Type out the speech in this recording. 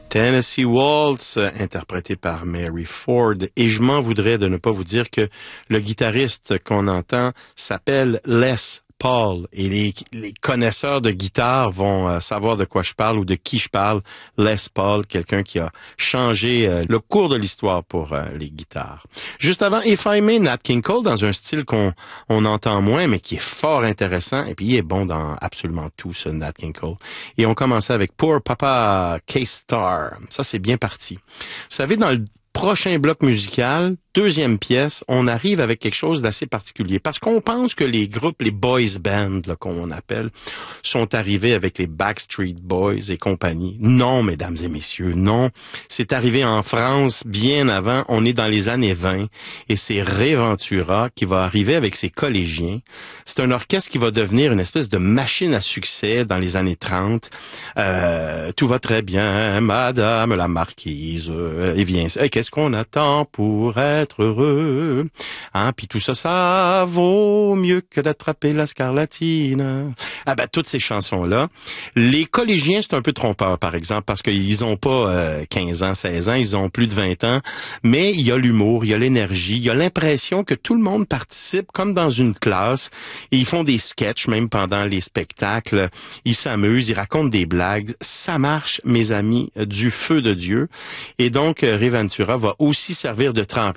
Tennessee Waltz, interprété par Mary Ford. Et je m'en voudrais de ne pas vous dire que le guitariste qu'on entend s'appelle Les Paul. Et les connaisseurs de guitare vont savoir de quoi je parle ou de qui je parle. Les Paul, quelqu'un qui a changé le cours de l'histoire pour les guitares. Juste avant, If I May, Nat King Cole, dans un style qu'on entend moins, mais qui est fort intéressant. Et puis, il est bon dans absolument tout, ce Nat King Cole. Et on commençait avec Poor Papa K-Star. Ça, c'est bien parti. Vous savez, dans le prochain bloc musical, deuxième pièce, on arrive avec quelque chose d'assez particulier. Parce qu'on pense que les groupes, les boys bands, là, qu'on appelle, sont arrivés avec les Backstreet Boys et compagnie. Non, mesdames et messieurs, non. C'est arrivé en France bien avant. On est dans les années 20 et c'est Ray Ventura qui va arriver avec ses collégiens. C'est un orchestre qui va devenir une espèce de machine à succès dans les années 30. Tout va très bien, madame la marquise. Et bien, qu'est-ce qu'on attend pour être heureux? Hein? Puis tout ça, ça vaut mieux que d'attraper la scarlatine. Ah ben, toutes ces chansons-là. Les collégiens, c'est un peu trompeur, par exemple, parce qu'ils ont pas 15 ans, 16 ans, ils ont plus de 20 ans. Mais il y a l'humour, il y a l'énergie, il y a l'impression que tout le monde participe comme dans une classe. Et ils font des sketchs, même pendant les spectacles. Ils s'amusent, ils racontent des blagues. Ça marche, mes amis, du feu de Dieu. Et donc, Ray Ventura va aussi servir de tremplin